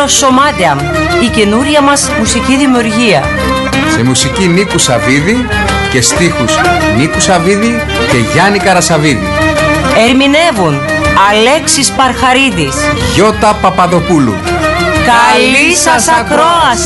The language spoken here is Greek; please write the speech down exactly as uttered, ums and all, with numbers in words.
Σωμάτεαμ, η καινούρια μας μουσική δημιουργία. Σε μουσική Νίκου Σαββίδη και στίχους Νίκου Σαββίδη και Γιάννη Καρασαβίδη. Ερμηνεύουν Αλέξης Παρχαρίδης, Γιώτα Παπαδοπούλου. Καλή σας ακρόαση!